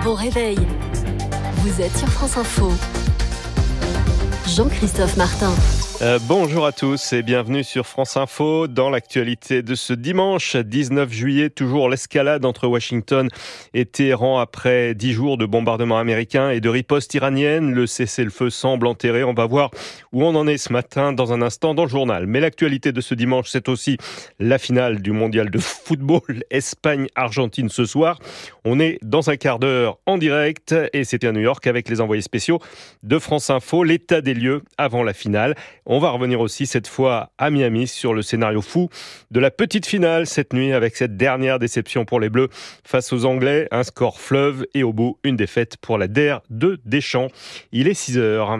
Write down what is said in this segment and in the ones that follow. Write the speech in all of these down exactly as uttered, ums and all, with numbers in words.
bon réveil. Vous êtes sur France Info. Jean-Christophe Martin. Euh, bonjour à tous et bienvenue sur France Info. Dans l'actualité de ce dimanche dix-neuf juillet, toujours l'escalade entre Washington et Téhéran après dix jours de bombardements américains et de riposte iranienne. Le cessez-le-feu semble enterré. On va voir où on en est ce matin dans un instant dans le journal. Mais l'actualité de ce dimanche, c'est aussi la finale du mondial de football Espagne-Argentine ce soir. On est dans un quart d'heure en direct et c'était à New York avec les envoyés spéciaux de France Info. L'état des lieux avant la finale. On va revenir aussi cette fois à Miami sur le scénario fou de la petite finale cette nuit avec cette dernière déception pour les Bleus face aux Anglais. Un score fleuve et au bout une défaite pour la D E R de Deschamps. Il est six heures.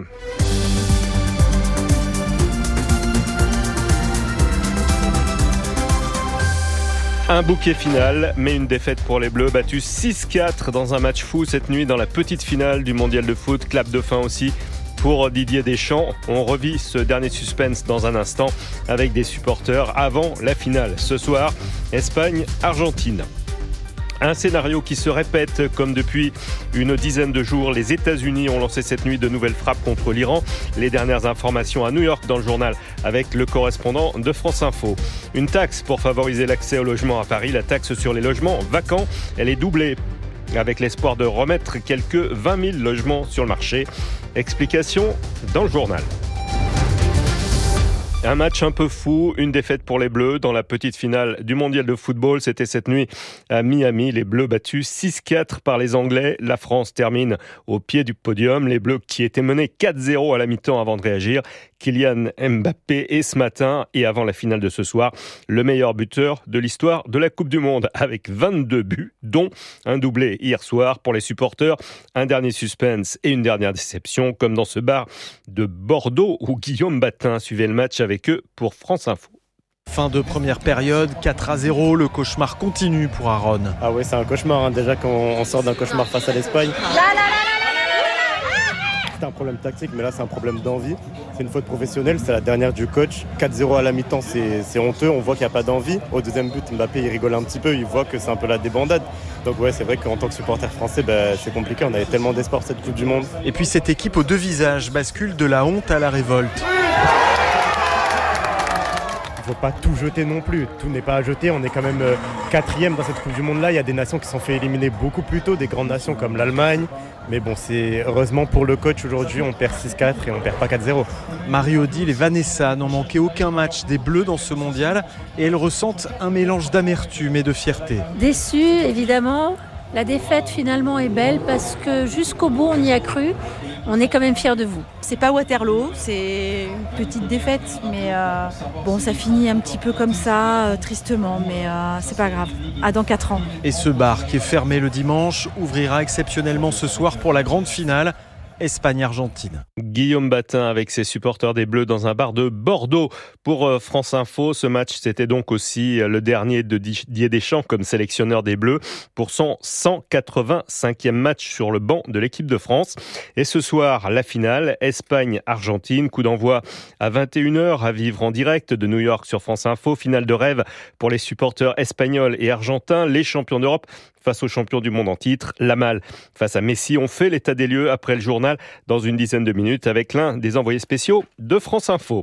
Un bouquet final, mais une défaite pour les Bleus, battus six quatre dans un match fou cette nuit dans la petite finale du mondial de foot. Clap de fin aussi pour Didier Deschamps. On revit ce dernier suspense dans un instant avec des supporters avant la finale. Ce soir, Espagne-Argentine. Un scénario qui se répète comme depuis une dizaine de jours. Les États-Unis ont lancé cette nuit de nouvelles frappes contre l'Iran. Les dernières informations à New York dans le journal avec le correspondant de France Info. Une taxe pour favoriser l'accès au logement à Paris. La taxe sur les logements vacants, elle est doublée avec l'espoir de remettre quelques vingt mille logements sur le marché. Explication dans le journal. Un match un peu fou, une défaite pour les Bleus dans la petite finale du mondial de football. C'était cette nuit à Miami. Les Bleus battus six quatre par les Anglais. La France termine au pied du podium. Les Bleus qui étaient menés quatre zéro à la mi-temps avant de réagir. Kylian Mbappé est ce matin et avant la finale de ce soir, le meilleur buteur de l'histoire de la Coupe du Monde avec vingt-deux buts, dont un doublé hier soir pour les supporters. Un dernier suspense et une dernière déception, comme dans ce bar de Bordeaux où Guillaume Batin suivait le match avec eux pour France Info. Fin de première période, quatre à zéro, le cauchemar continue pour Aaron. Ah ouais, c'est un cauchemar, hein. Déjà quand on sort d'un cauchemar face à l'Espagne. C'est un problème tactique, mais là c'est un problème d'envie. C'est une faute professionnelle, c'est la dernière du coach. quatre zéro à la mi-temps, c'est, c'est honteux, on voit qu'il n'y a pas d'envie. Au deuxième but, Mbappé il rigole un petit peu, il voit que c'est un peu la débandade. Donc ouais, c'est vrai qu'en tant que supporter français, bah, c'est compliqué, on avait tellement d'espoir cette Coupe du Monde. Et puis cette équipe aux deux visages bascule de la honte à la révolte. Il ne faut pas tout jeter non plus, tout n'est pas à jeter, on est quand même quatrième dans cette Coupe du Monde là, il y a des nations qui se sont fait éliminer beaucoup plus tôt, des grandes nations comme l'Allemagne, mais bon, c'est heureusement pour le coach aujourd'hui, on perd six quatre et on perd pas quatre zéro. Marie-Odile et Vanessa n'ont manqué aucun match des Bleus dans ce mondial et elles ressentent un mélange d'amertume et de fierté. Déçue évidemment, la défaite finalement est belle parce que jusqu'au bout on y a cru. On est quand même fiers de vous. C'est pas Waterloo, c'est une petite défaite, mais euh, bon, ça finit un petit peu comme ça, euh, tristement, mais euh, c'est pas grave. À dans quatre ans. Et ce bar qui est fermé le dimanche ouvrira exceptionnellement ce soir pour la grande finale. Espagne-Argentine. Guillaume Batin avec ses supporters des Bleus dans un bar de Bordeaux pour France Info. Ce match, c'était donc aussi le dernier de Didier Deschamps comme sélectionneur des Bleus pour son cent quatre-vingt-cinquième match sur le banc de l'équipe de France. Et ce soir, la finale, Espagne-Argentine. Coup d'envoi à vingt et une heures à vivre en direct de New York sur France Info. Finale de rêve pour les supporters espagnols et argentins, les champions d'Europe face aux champions du monde en titre. Lamal face à Messi. On fait l'état des lieux après le journal dans une dizaine de minutes avec l'un des envoyés spéciaux de France Info.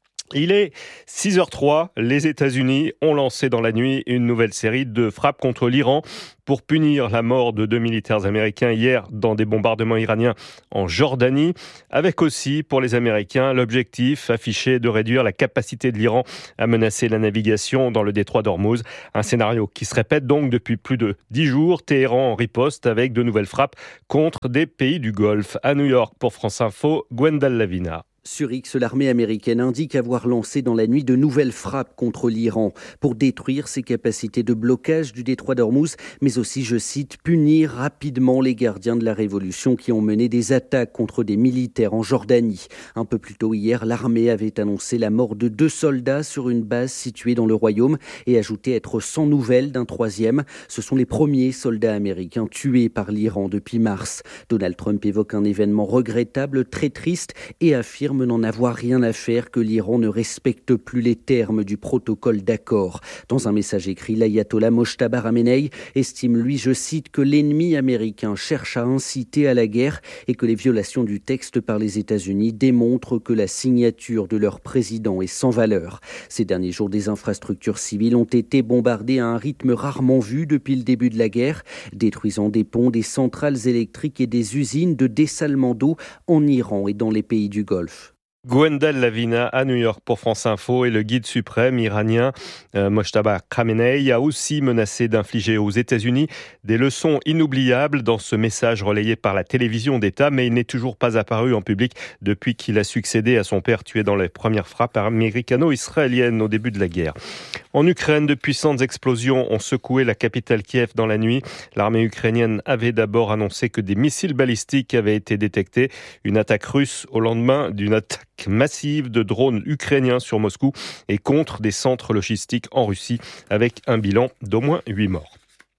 Il est six heures trois, les États-Unis ont lancé dans la nuit une nouvelle série de frappes contre l'Iran pour punir la mort de deux militaires américains hier dans des bombardements iraniens en Jordanie, avec aussi pour les Américains l'objectif affiché de réduire la capacité de l'Iran à menacer la navigation dans le détroit d'Ormuz. Un scénario qui se répète donc depuis plus de dix jours. Téhéran en riposte avec de nouvelles frappes contre des pays du Golfe. À New York pour France Info, Gwendal Lavina. Sur X, l'armée américaine indique avoir lancé dans la nuit de nouvelles frappes contre l'Iran pour détruire ses capacités de blocage du détroit d'Ormuz, mais aussi, je cite, punir rapidement les gardiens de la révolution qui ont mené des attaques contre des militaires en Jordanie. Un peu plus tôt hier, l'armée avait annoncé la mort de deux soldats sur une base située dans le royaume et ajouté être sans nouvelles d'un troisième. Ce sont les premiers soldats américains tués par l'Iran depuis mars. Donald Trump évoque un événement regrettable, très triste et affirme affirme n'en avoir rien à faire, que l'Iran ne respecte plus les termes du protocole d'accord. Dans un message écrit, l'ayatollah Mojtaba Khamenei estime, lui, je cite, que l'ennemi américain cherche à inciter à la guerre et que les violations du texte par les États-Unis démontrent que la signature de leur président est sans valeur. Ces derniers jours, des infrastructures civiles ont été bombardées à un rythme rarement vu depuis le début de la guerre, détruisant des ponts, des centrales électriques et des usines de dessalement d'eau en Iran et dans les pays du Golfe. Gwendal Lavina à New York pour France Info, et le guide suprême iranien euh, Mojtaba Khamenei a aussi menacé d'infliger aux États-Unis des leçons inoubliables dans ce message relayé par la télévision d'État, mais il n'est toujours pas apparu en public depuis qu'il a succédé à son père tué dans les premières frappes américano-israéliennes au début de la guerre. En Ukraine, de puissantes explosions ont secoué la capitale Kiev dans la nuit. L'armée ukrainienne avait d'abord annoncé que des missiles balistiques avaient été détectés. Une attaque russe au lendemain d'une attaque massive de drones ukrainiens sur Moscou et contre des centres logistiques en Russie, avec un bilan d'au moins huit morts.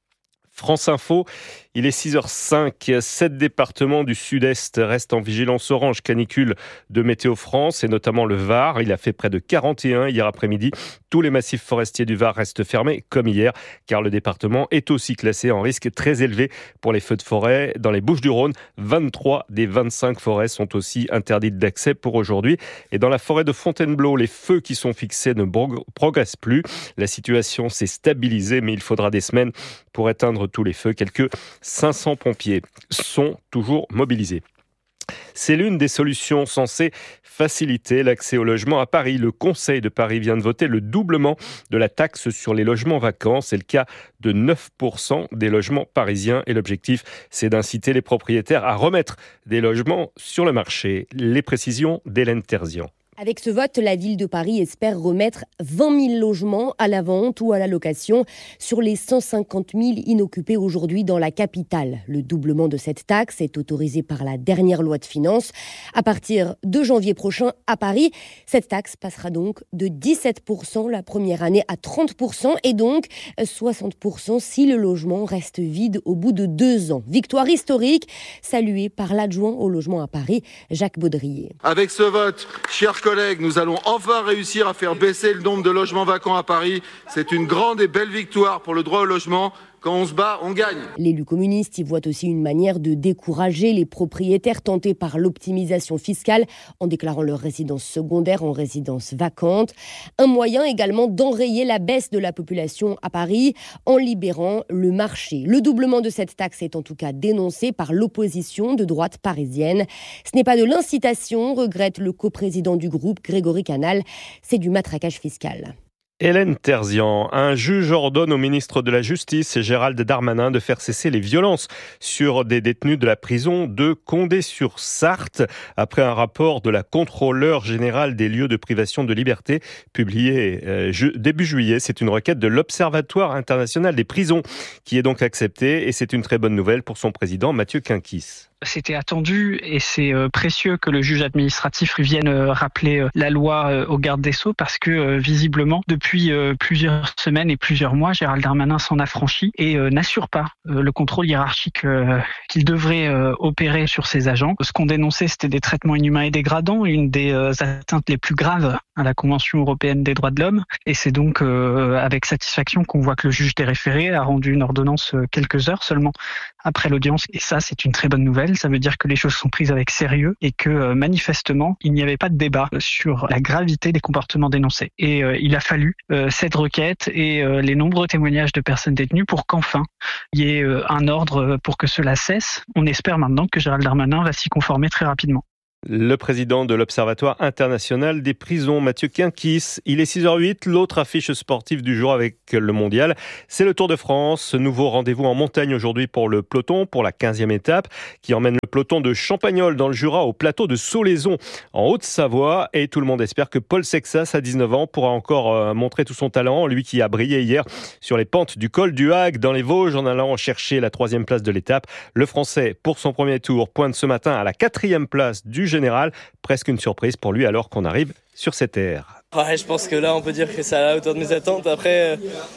France Info, il est six heures cinq. Sept départements du sud-est restent en vigilance orange canicule de Météo France, et notamment le Var. Il a fait près de quarante et un hier après-midi. Tous les massifs forestiers du Var restent fermés comme hier, car le département est aussi classé en risque très élevé pour les feux de forêt. Dans les Bouches-du-Rhône, vingt-trois des vingt-cinq forêts sont aussi interdites d'accès pour aujourd'hui. Et dans la forêt de Fontainebleau, les feux qui sont fixés ne progressent plus. La situation s'est stabilisée, mais il faudra des semaines pour éteindre tous les feux. Quelques cinq cents pompiers sont toujours mobilisés. C'est l'une des solutions censées faciliter l'accès au logement à Paris. Le Conseil de Paris vient de voter le doublement de la taxe sur les logements vacants. C'est le cas de neuf pour cent des logements parisiens. Et l'objectif, c'est d'inciter les propriétaires à remettre des logements sur le marché. Les précisions d'Hélène Terzian. Avec ce vote, la ville de Paris espère remettre vingt mille logements à la vente ou à la location sur les cent cinquante mille inoccupés aujourd'hui dans la capitale. Le doublement de cette taxe est autorisé par la dernière loi de finances. À partir de janvier prochain à Paris, cette taxe passera donc de dix-sept pour cent la première année à trente pour cent et donc soixante pour cent si le logement reste vide au bout de deux ans. Victoire historique saluée par l'adjoint au logement à Paris, Jacques Baudrier. Avec ce vote, chers collègues, collègues, nous allons enfin réussir à faire baisser le nombre de logements vacants à Paris. C'est une grande et belle victoire pour le droit au logement. Quand on se bat, on gagne. L'élu communiste y voit aussi une manière de décourager les propriétaires tentés par l'optimisation fiscale en déclarant leur résidence secondaire en résidence vacante. Un moyen également d'enrayer la baisse de la population à Paris en libérant le marché. Le doublement de cette taxe est en tout cas dénoncé par l'opposition de droite parisienne. Ce n'est pas de l'incitation, regrette le coprésident du groupe, Grégory Canal. C'est du matraquage fiscal. Hélène Terzian, un juge ordonne au ministre de la Justice, Gérald Darmanin, de faire cesser les violences sur des détenus de la prison de Condé-sur-Sarthe, après un rapport de la contrôleure générale des lieux de privation de liberté, publié euh, ju- début juillet. C'est une requête de l'Observatoire international des prisons qui est donc acceptée, et c'est une très bonne nouvelle pour son président Mathieu Quinquis. C'était attendu et c'est euh, précieux que le juge administratif vienne euh, rappeler euh, la loi euh, au garde des Sceaux parce que euh, visiblement depuis euh, plusieurs semaines et plusieurs mois, Gérald Darmanin s'en affranchit et euh, n'assure pas euh, le contrôle hiérarchique euh, qu'il devrait euh, opérer sur ses agents. Ce qu'on dénonçait, c'était des traitements inhumains et dégradants, une des euh, atteintes les plus graves à la Convention européenne des droits de l'homme, et c'est donc euh, avec satisfaction qu'on voit que le juge des référés a rendu une ordonnance euh, quelques heures seulement après l'audience, et ça c'est une très bonne nouvelle. Ça veut dire que les choses sont prises avec sérieux et que euh, manifestement, il n'y avait pas de débat sur la gravité des comportements dénoncés. Et euh, il a fallu euh, cette requête et euh, les nombreux témoignages de personnes détenues pour qu'enfin il y ait euh, un ordre pour que cela cesse. On espère maintenant que Gérald Darmanin va s'y conformer très rapidement. Le président de l'Observatoire international des prisons, Mathieu Quinquis. Il est six heures huit, l'autre affiche sportive du jour avec le mondial, c'est le Tour de France. Nouveau rendez-vous en montagne aujourd'hui pour le peloton, pour la quinzième étape, qui emmène le peloton de Champagnole dans le Jura au plateau de Solaizon en Haute-Savoie. Et tout le monde espère que Paul Sexas, à dix-neuf ans, pourra encore euh, montrer tout son talent. Lui qui a brillé hier sur les pentes du col du Hague dans les Vosges en allant chercher la troisième place de l'étape. Le Français, pour son premier tour, pointe ce matin à la quatrième place du général. Presque une surprise pour lui alors qu'on arrive sur ces terres. Ouais, je pense que là, on peut dire que c'est à la hauteur de mes attentes. Après, euh,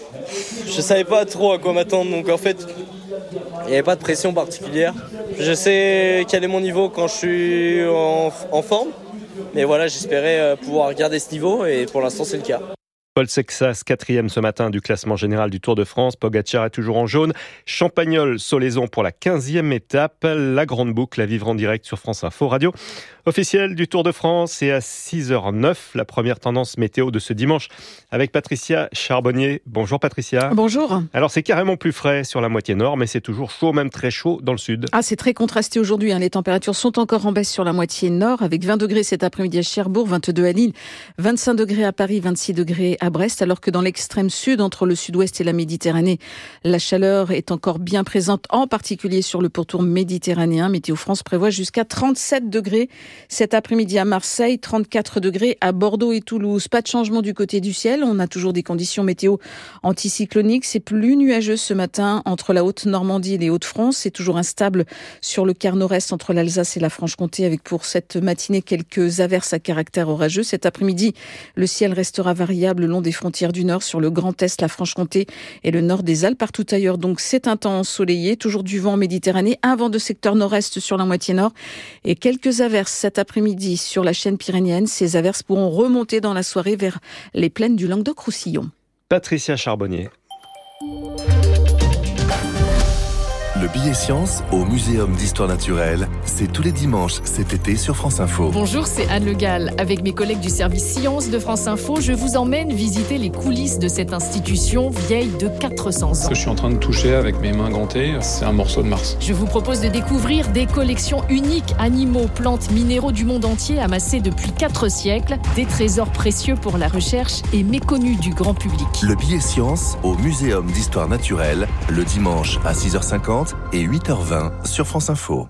je savais pas trop à quoi m'attendre. Donc en fait, il n'y avait pas de pression particulière. Je sais quel est mon niveau quand je suis en, en forme. Mais voilà, j'espérais pouvoir garder ce niveau et pour l'instant c'est le cas. Paul Sexas, quatrième ce matin du classement général du Tour de France. Pogacar est toujours en jaune. Champagnol-Solaison pour la quinzième étape. La grande boucle à vivre en direct sur France Info Radio. Officiel du Tour de France et à six heures neuf, la première tendance météo de ce dimanche avec Patricia Charbonnier. Bonjour Patricia. Bonjour. Alors c'est carrément plus frais sur la moitié nord, mais c'est toujours chaud, même très chaud dans le sud. Ah, c'est très contrasté aujourd'hui. Hein. Les températures sont encore en baisse sur la moitié nord avec vingt degrés cet après-midi à Cherbourg, vingt-deux à Lille, vingt-cinq degrés à Paris, vingt-six degrés à Brest, alors que dans l'extrême sud, entre le sud-ouest et la Méditerranée, la chaleur est encore bien présente, en particulier sur le pourtour méditerranéen. Météo France prévoit jusqu'à trente-sept degrés cet après-midi à Marseille, trente-quatre degrés à Bordeaux et Toulouse. Pas de changement du côté du ciel, on a toujours des conditions météo anticycloniques. C'est plus nuageux ce matin entre la Haute-Normandie et les Hauts-de-France. C'est toujours instable sur le quart nord-est entre l'Alsace et la Franche-Comté, avec pour cette matinée quelques averses à caractère orageux. Cet après-midi, le ciel restera variable le long des frontières du Nord, sur le Grand Est, la Franche-Comté et le nord des Alpes. Partout ailleurs, donc, c'est un temps ensoleillé, toujours du vent en Méditerranée, un vent de secteur nord-est sur la moitié nord et quelques averses cet après-midi sur la chaîne pyrénéenne. Ces averses pourront remonter dans la soirée vers les plaines du Languedoc-Roussillon. Patricia Charbonnier. Le billet science au Muséum d'Histoire Naturelle, c'est tous les dimanches cet été sur France Info. Bonjour, c'est Anne Le Gall. Avec mes collègues du service sciences de France Info, je vous emmène visiter les coulisses de cette institution vieille de quatre cents ans. Ce que je suis en train de toucher avec mes mains gantées, c'est un morceau de Mars. Je vous propose de découvrir des collections uniques, animaux, plantes, minéraux du monde entier amassés depuis quatre siècles, des trésors précieux pour la recherche et méconnus du grand public. Le billet science au Muséum d'Histoire Naturelle, le dimanche à six heures cinquante et huit heures vingt sur France Info.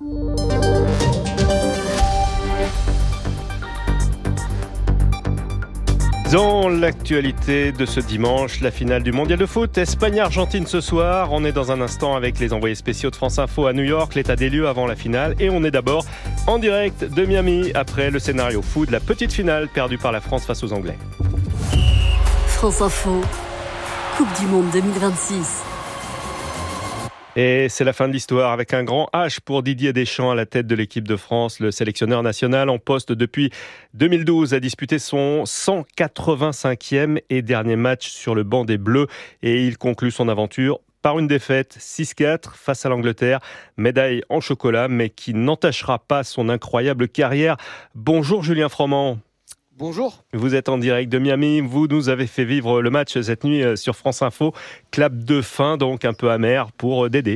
Dans l'actualité de ce dimanche, la finale du mondial de foot, Espagne-Argentine ce soir. On est dans un instant avec les envoyés spéciaux de France Info à New York, l'état des lieux avant la finale. Et on est d'abord en direct de Miami après le scénario fou de la petite finale perdue par la France face aux Anglais. France Info, Coupe du Monde deux mille vingt-six. Et c'est la fin de l'histoire avec un grand H pour Didier Deschamps à la tête de l'équipe de France. Le sélectionneur national en poste depuis deux mille douze a disputé son cent quatre-vingt-cinquième et dernier match sur le banc des Bleus et il conclut son aventure par une défaite six quatre face à l'Angleterre. Médaille en chocolat mais qui n'entachera pas son incroyable carrière. Bonjour Julien Froment. Bonjour. Vous êtes en direct de Miami. Vous nous avez fait vivre le match cette nuit sur France Info. Clap de fin, donc un peu amer pour Dédé.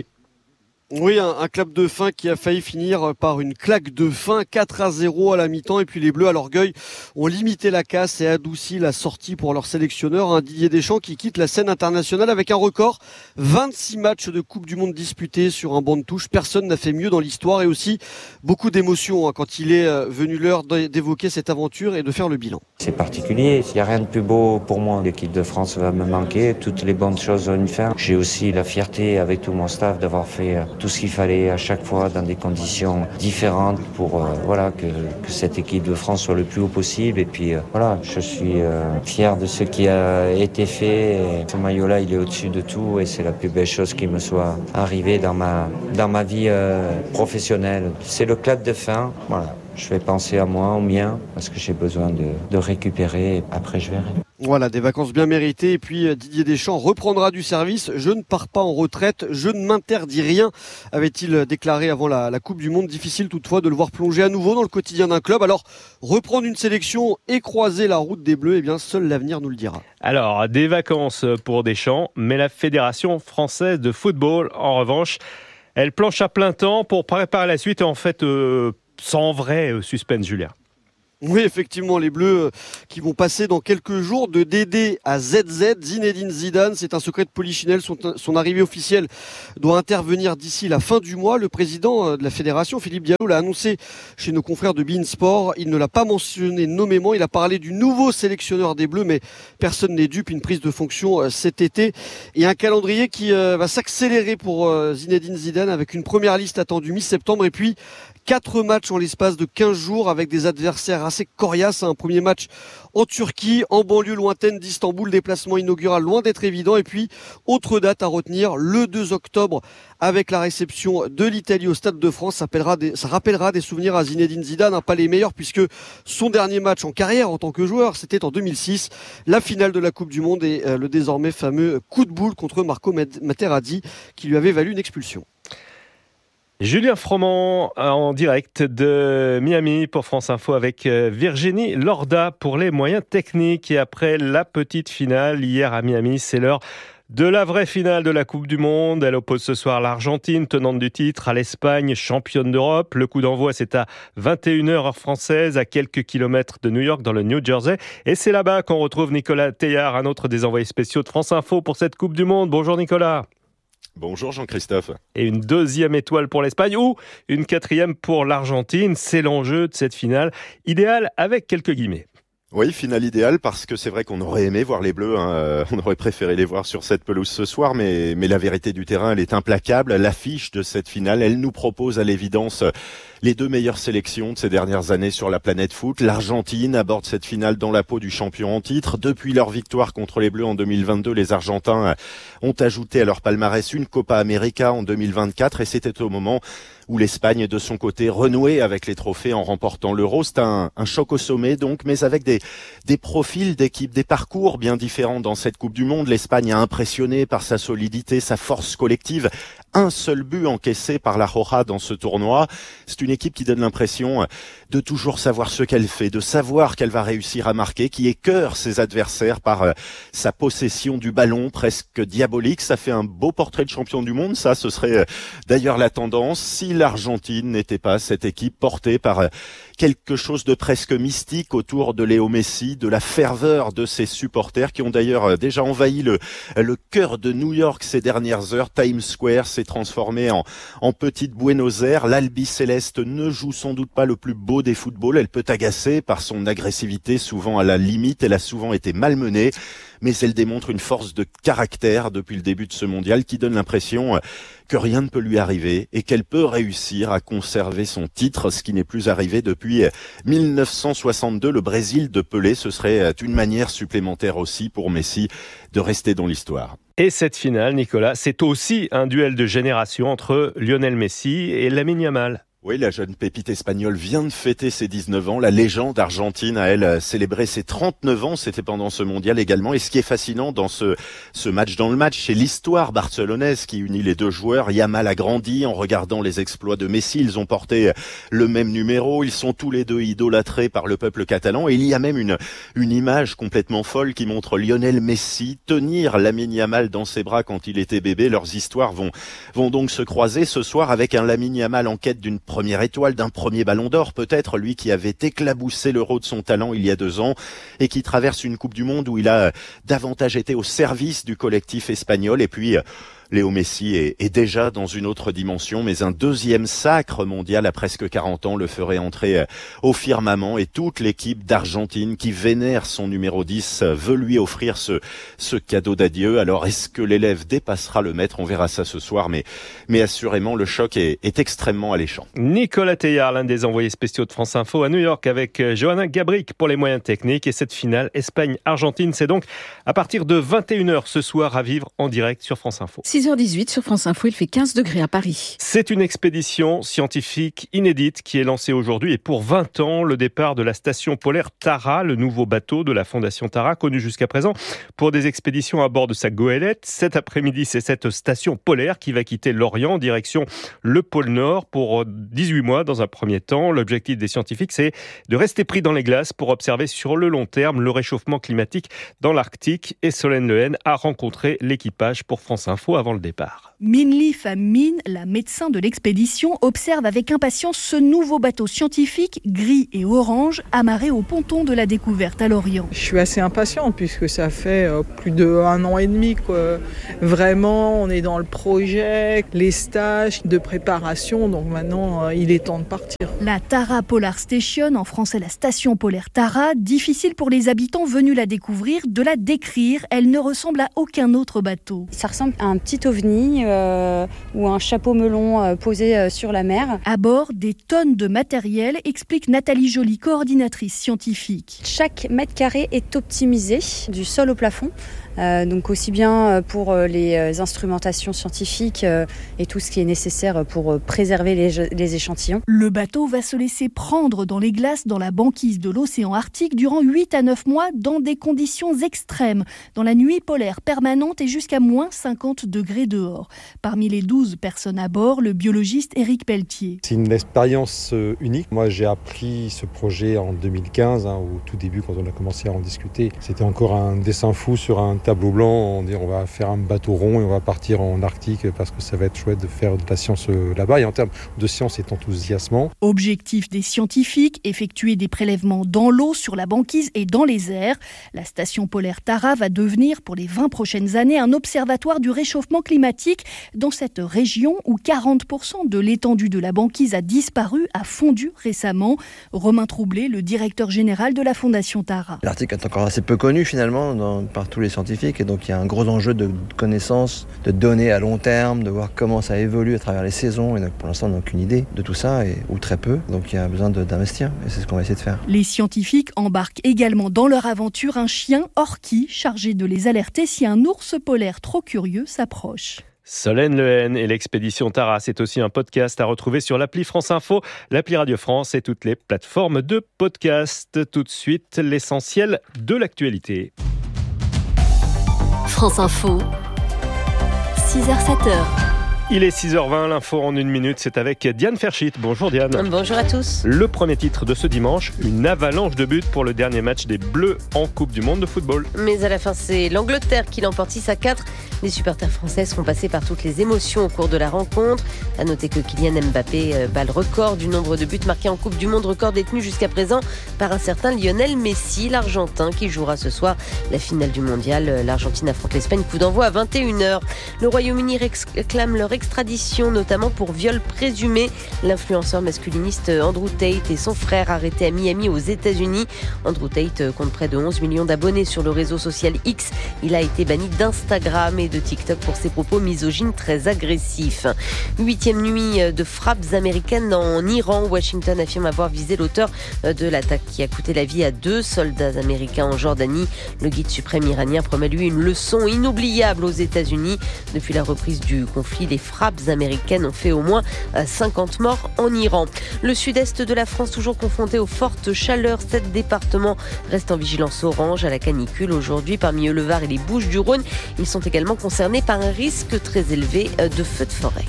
Oui, un, un clap de fin qui a failli finir par une claque de fin, quatre à zéro à la mi-temps. Et puis les Bleus, à l'orgueil, ont limité la casse et adouci la sortie pour leur sélectionneur, un Didier Deschamps qui quitte la scène internationale avec un record. vingt-six matchs de Coupe du Monde disputés sur un banc de touche. Personne n'a fait mieux dans l'histoire et aussi beaucoup d'émotions hein, quand il est venu l'heure d'évoquer cette aventure et de faire le bilan. C'est particulier, il n'y a rien de plus beau pour moi. L'équipe de France va me manquer, toutes les bonnes choses vont une fin. J'ai aussi la fierté avec tout mon staff d'avoir fait tout ce qu'il fallait à chaque fois dans des conditions différentes pour euh, voilà que, que cette équipe de France soit le plus haut possible. Et puis euh, voilà, je suis euh, fier de ce qui a été fait. Et ce maillot-là, il est au-dessus de tout et c'est la plus belle chose qui me soit arrivée dans ma dans ma vie euh, professionnelle. C'est le clap de fin. Voilà. Je vais penser à moi, au mien, parce que j'ai besoin de, de récupérer. Après, je verrai. Voilà, des vacances bien méritées. Et puis Didier Deschamps reprendra du service. Je ne pars pas en retraite, je ne m'interdis rien, avait-il déclaré avant la, la Coupe du Monde. Difficile toutefois de le voir plonger à nouveau dans le quotidien d'un club. Alors, reprendre une sélection et croiser la route des Bleus, eh bien, seul l'avenir nous le dira. Alors, des vacances pour Deschamps, mais la Fédération française de football, en revanche, elle planche à plein temps pour préparer la suite. En fait, euh, sans vrai suspense, Julien. Oui, effectivement, les Bleus qui vont passer dans quelques jours de Dédé à Z Z. Zinedine Zidane, c'est un secret de polichinelle. Son, son arrivée officielle doit intervenir d'ici la fin du mois. Le président de la fédération, Philippe Diallo, l'a annoncé chez nos confrères de beIN Sport. Il ne l'a pas mentionné nommément. Il a parlé du nouveau sélectionneur des Bleus, mais personne n'est dupe. Une prise de fonction cet été et un calendrier qui va s'accélérer pour Zinedine Zidane avec une première liste attendue mi-septembre et puis quatre matchs en l'espace de quinze jours avec des adversaires Julien Froment en direct de Miami pour France Info avec Virginie Lorda pour les moyens techniques. Et après la petite finale hier à Miami, c'est l'heure de la vraie finale de la Coupe du Monde. Elle oppose ce soir l'Argentine, tenante du titre, à l'Espagne, championne d'Europe. Le coup d'envoi, c'est à vingt et une heures heure française, à quelques kilomètres de New York, dans le New Jersey. Et c'est là-bas qu'on retrouve Nicolas Teillard, un autre des envoyés spéciaux de France Info pour cette Coupe du Monde. Bonjour Nicolas. Bonjour Jean-Christophe. Et une deuxième étoile pour l'Espagne ou une quatrième pour l'Argentine. C'est l'enjeu de cette finale idéale avec quelques guillemets. Oui, finale idéale parce que c'est vrai qu'on aurait aimé voir les Bleus, hein. On aurait préféré les voir sur cette pelouse ce soir, mais, mais la vérité du terrain, elle est implacable. L'affiche de cette finale, elle nous propose à l'évidence les deux meilleures sélections de ces dernières années sur la planète foot. L'Argentine aborde cette finale dans la peau du champion en titre. Depuis leur victoire contre les Bleus en deux mille vingt-deux, les Argentins ont ajouté à leur palmarès une Copa América en deux mille vingt-quatre et c'était au moment où l'Espagne, de son côté, renouait avec les trophées en remportant l'Euro. C'est un, un choc au sommet, donc, mais avec des, des profils d'équipes, des parcours bien différents dans cette Coupe du Monde. L'Espagne a impressionné par sa solidité, sa force collective. Un seul but encaissé par la Roja dans ce tournoi. C'est une équipe qui donne l'impression de toujours savoir ce qu'elle fait, de savoir qu'elle va réussir à marquer, qui écœure ses adversaires par sa possession du ballon presque diabolique. Ça fait un beau portrait de champion du monde, ça, ce serait d'ailleurs la tendance si l'Argentine n'était pas cette équipe portée par quelque chose de presque mystique autour de Léo Messi, de la ferveur de ses supporters qui ont d'ailleurs déjà envahi le, le cœur de New York ces dernières heures. Times Square s'est transformé en, en petite Buenos Aires. L'Albi-Céleste ne joue sans doute pas le plus beau des footballs. Elle peut agacer par son agressivité, souvent à la limite. Elle a souvent été malmenée, mais elle démontre une force de caractère depuis le début de ce mondial qui donne l'impression que rien ne peut lui arriver et qu'elle peut réussir à conserver son titre, ce qui n'est plus arrivé depuis mille neuf cent soixante-deux. Le Brésil de Pelé, ce serait une manière supplémentaire aussi pour Messi de rester dans l'histoire. Et cette finale, Nicolas, c'est aussi un duel de génération entre Lionel Messi et Lamine Yamal. Oui, la jeune pépite espagnole vient de fêter ses dix-neuf ans. La légende argentine a, elle, célébré ses trente-neuf ans. C'était pendant ce mondial également. Et ce qui est fascinant dans ce, ce match dans le match, c'est l'histoire barcelonaise qui unit les deux joueurs. Yamal a grandi en regardant les exploits de Messi. Ils ont porté le même numéro. Ils sont tous les deux idolâtrés par le peuple catalan. Et il y a même une, une image complètement folle qui montre Lionel Messi tenir Lamine Yamal dans ses bras quand il était bébé. Leurs histoires vont, vont donc se croiser ce soir avec un Lamine Yamal en quête d'une première étoile, d'un premier ballon d'or peut-être, lui qui avait éclaboussé l'Euro de son talent il y a deux ans et qui traverse une Coupe du Monde où il a davantage été au service du collectif espagnol. Et puis Léo Messi est, est déjà dans une autre dimension, mais un deuxième sacre mondial à presque quarante ans le ferait entrer au firmament et toute l'équipe d'Argentine qui vénère son numéro dix veut lui offrir ce, ce cadeau d'adieu. Alors est-ce que l'élève dépassera le maître? On verra ça ce soir, mais, mais assurément le choc est, est extrêmement alléchant. Nicolas Teillard, l'un des envoyés spéciaux de France Info à New York avec Johanna Gabric pour les moyens techniques. Et cette finale Espagne-Argentine, c'est donc à partir de vingt et une heures ce soir à vivre en direct sur France Info. six heures dix-huit sur France Info, il fait quinze degrés à Paris. C'est une expédition scientifique inédite qui est lancée aujourd'hui et pour vingt ans, le départ de la station polaire Tara, le nouveau bateau de la Fondation Tara, connu jusqu'à présent pour des expéditions à bord de sa goélette. Cet après-midi, c'est cette station polaire qui va quitter l'Orient en direction le pôle Nord pour dix-huit mois dans un premier temps. L'objectif des scientifiques, c'est de rester pris dans les glaces pour observer sur le long terme le réchauffement climatique dans l'Arctique. Et Solène Lehen a rencontré l'équipage pour France Info avant le départ. Minli Famine, la médecin de l'expédition, observe avec impatience ce nouveau bateau scientifique, gris et orange, amarré au ponton de la découverte à Lorient. Je suis assez impatiente puisque ça fait plus d'un an et demi, quoi. Vraiment, on est dans le projet, les stages de préparation, donc maintenant, il est temps de partir. La Tara Polar Station, en français la station polaire Tara, difficile pour les habitants venus la découvrir de la décrire. Elle ne ressemble à aucun autre bateau. Ça ressemble à un petit ovni euh, ou un chapeau melon euh, posé euh, sur la mer. À bord, des tonnes de matériel, explique Nathalie Joly, coordinatrice scientifique. Chaque mètre carré est optimisé du sol au plafond. Euh, donc aussi bien pour les instrumentations scientifiques euh, et tout ce qui est nécessaire pour préserver les, les échantillons. Le bateau va se laisser prendre dans les glaces dans la banquise de l'océan Arctique durant huit à neuf mois dans des conditions extrêmes, dans la nuit polaire permanente et jusqu'à moins cinquante degrés dehors. Parmi les douze personnes à bord, le biologiste Éric Pelletier. C'est une expérience unique. Moi, j'ai appris ce projet en deux mille quinze, hein, au tout début quand on a commencé à en discuter. C'était encore un dessin fou sur un tableau blanc, on dit on va faire un bateau rond et on va partir en Arctique parce que ça va être chouette de faire de la science là-bas. Et en termes de science, c'est enthousiasmant. Objectif des scientifiques, effectuer des prélèvements dans l'eau, sur la banquise et dans les airs. La station polaire Tara va devenir pour les vingt prochaines années un observatoire du réchauffement climatique dans cette région où quarante pour cent de l'étendue de la banquise a disparu, a fondu récemment. Romain Troublé, le directeur général de la Fondation Tara. L'Arctique est encore assez peu connu finalement dans, par tous les scientifiques et donc il y a un gros enjeu de connaissances, de données à long terme, de voir comment ça évolue à travers les saisons. Et donc pour l'instant, on n'a aucune idée de tout ça, et, ou très peu. Donc il y a besoin de, d'investir et c'est ce qu'on va essayer de faire. Les scientifiques embarquent également dans leur aventure un chien Orki chargé de les alerter si un ours polaire trop curieux s'approche. Solène Lehen et l'expédition Tara, c'est aussi un podcast à retrouver sur l'appli France Info, l'appli Radio France et toutes les plateformes de podcast. Tout de suite, l'essentiel de l'actualité. France Info, six heures sept heures. Il est six heures vingt, l'info en une minute, c'est avec Diane Ferschit. Bonjour Diane. Bonjour à tous. Le premier titre de ce dimanche, une avalanche de buts pour le dernier match des Bleus en Coupe du Monde de football. Mais à la fin, c'est l'Angleterre qui l'emporte six à quatre. Les supporters français sont passés par toutes les émotions au cours de la rencontre. À noter que Kylian Mbappé bat le record du nombre de buts marqués en Coupe du Monde, record détenu jusqu'à présent par un certain Lionel Messi, l'Argentin, qui jouera ce soir la finale du mondial. L'Argentine affronte l'Espagne, coup d'envoi à vingt et une heures. Le Royaume-Uni réclame leur extradition, notamment pour viol présumé. L'influenceur masculiniste Andrew Tate et son frère arrêtés à Miami aux États-Unis. Andrew Tate compte près de onze millions d'abonnés sur le réseau social X. Il a été banni d'Instagram et de TikTok pour ses propos misogynes très agressifs. Huitième nuit de frappes américaines en Iran. Washington affirme avoir visé l'auteur de l'attaque qui a coûté la vie à deux soldats américains en Jordanie. Le guide suprême iranien promet lui une leçon inoubliable aux États-Unis. Depuis la reprise du conflit, les frappes américaines ont fait au moins cinquante morts en Iran. Le sud-est de la France toujours confronté aux fortes chaleurs. Sept départements restent en vigilance orange à la canicule aujourd'hui. Parmi eux, le Var et les Bouches-du-Rhône. Ils sont également concernés par un risque très élevé de feux de forêt.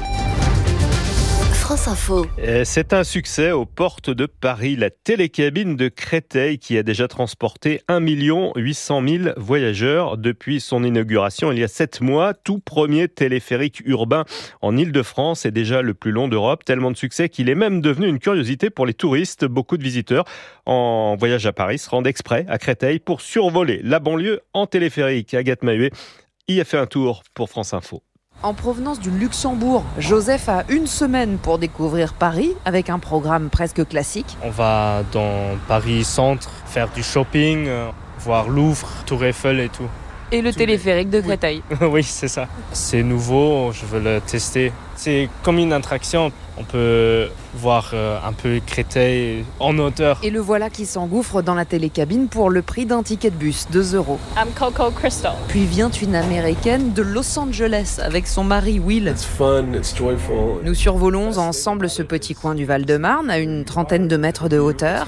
France Info. C'est un succès aux portes de Paris. La télécabine de Créteil qui a déjà transporté un million huit cent mille voyageurs depuis son inauguration il y a sept mois. Tout premier téléphérique urbain en Île-de-France et déjà le plus long d'Europe. Tellement de succès qu'il est même devenu une curiosité pour les touristes. Beaucoup de visiteurs en voyage à Paris se rendent exprès à Créteil pour survoler la banlieue en téléphérique. Agathe Mahuet y a fait un tour pour France Info. En provenance du Luxembourg, Joseph a une semaine pour découvrir Paris avec un programme presque classique. On va dans Paris Centre faire du shopping, voir Louvre, Tour Eiffel et tout. Et le tout téléphérique de Créteil. Oui. Oui, c'est ça. C'est nouveau, je veux le tester. C'est comme une attraction. On peut voir euh, un peu Créteil en hauteur. Et le voilà qui s'engouffre dans la télécabine pour le prix d'un ticket de bus, deux euros. I'm Coco Crystal. Puis vient une Américaine de Los Angeles avec son mari Will. It's fun, it's joyful. Nous survolons ensemble ce petit coin du Val-de-Marne à une trentaine de mètres de hauteur.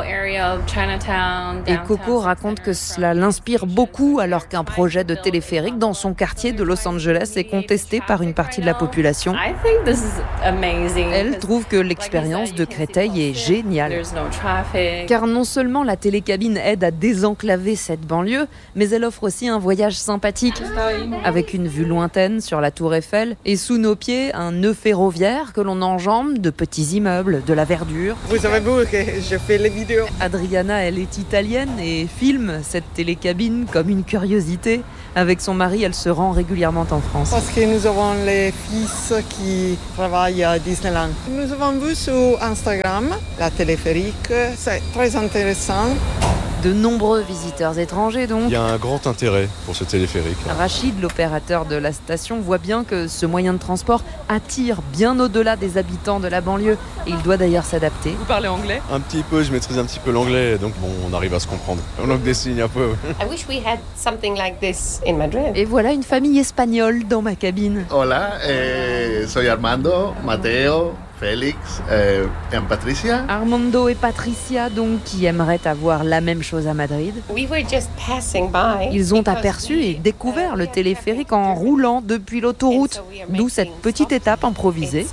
Et Coco raconte que cela l'inspire beaucoup alors qu'un projet de téléphérique dans son quartier de Los Angeles est contesté par une partie de la population. Elle trouve que l'expérience de Créteil est géniale. Car non seulement la télécabine aide à désenclaver cette banlieue, mais elle offre aussi un voyage sympathique, avec une vue lointaine sur la Tour Eiffel et sous nos pieds un nœud ferroviaire que l'on enjambe de petits immeubles, de la verdure. Vous savez vous que je fais les vidéos. Adriana, elle est italienne et filme cette télécabine comme une curiosité. Avec son mari, elle se rend régulièrement en France. Parce que nous avons les fils qui travaillent à Disneyland. Nous avons vu sur Instagram la téléphérique, c'est très intéressant. De nombreux visiteurs étrangers donc. Il y a un grand intérêt pour ce téléphérique. Rachid, l'opérateur de la station, voit bien que ce moyen de transport attire bien au-delà des habitants de la banlieue. Et il doit d'ailleurs s'adapter. Vous parlez anglais ? Un petit peu, je maîtrise un petit peu l'anglais, donc bon, on arrive à se comprendre. On langue des signes un peu. I wish we had something like this in Madrid. Et voilà une famille espagnole dans ma cabine. Hola, eh, soy Armando, Mateo, Félix euh, et Patricia. Armando et Patricia, donc, qui aimeraient avoir la même chose à Madrid. We were just passing by. Ils ont aperçu et découvert le téléphérique en roulant depuis l'autoroute, d'où cette petite étape improvisée.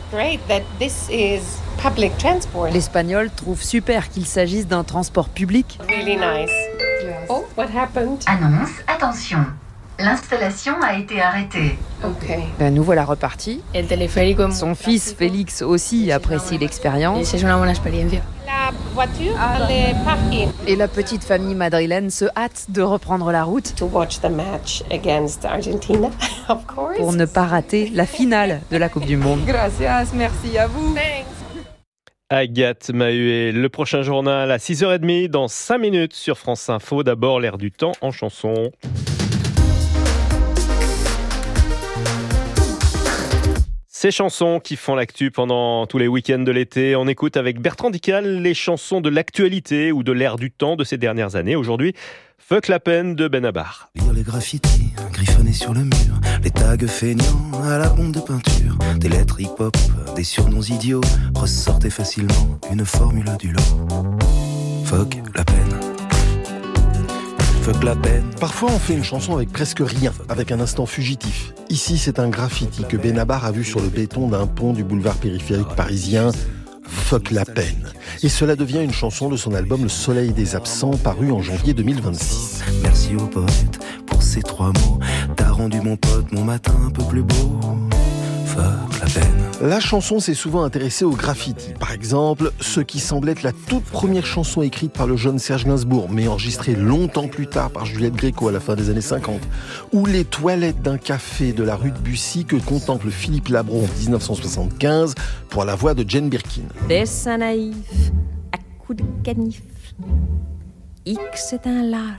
L'espagnol trouve super qu'il s'agisse d'un transport public. Really nice. Oh, what happened? Annonce, attention. L'installation a été arrêtée. Ok. Ben, nous voilà repartis. El teleférico. Son fils Félix aussi apprécie l'expérience. Es una buena experiencia. La voiture, le parking. Et la petite famille madrilène se hâte de reprendre la route. To watch the match against Argentina, of course. Pour ne pas rater la finale de la Coupe du Monde. Gracias, merci à vous. Thanks. Agathe Mahuet, le prochain journal à six heures trente dans cinq minutes sur France Info. D'abord l'air du temps en chanson. Ces chansons qui font l'actu pendant tous les week-ends de l'été. On écoute avec Bertrand Dical les chansons de l'actualité ou de l'air du temps de ces dernières années. Aujourd'hui, Fuck la peine de Benabar. Lire les graffitis griffonnés sur le mur, les tags feignants à la bombe de peinture, des lettres hip-hop, des surnoms idiots, ressortaient facilement une formule du lot. Fuck la peine. Fuck la peine. Parfois on fait une chanson avec presque rien, avec un instant fugitif. Ici c'est un graffiti que Benabar a vu sur le béton d'un pont du boulevard périphérique parisien. Fuck la peine. Et cela devient une chanson de son album Le Soleil des Absents, paru en janvier deux mille vingt-six. Merci au poète pour ces trois mots. T'as rendu mon pote mon matin un peu plus beau. Fuck la peine. La chanson s'est souvent intéressée au graffiti. Par exemple, ce qui semble être la toute première chanson écrite par le jeune Serge Gainsbourg, mais enregistrée longtemps plus tard par Juliette Gréco à la fin des années cinquante. Ou les toilettes d'un café de la rue de Bussy que contemple Philippe Labro en dix-neuf cent soixante-quinze pour la voix de Jane Birkin. Dessin naïf, à coups de canif. X est un lâche,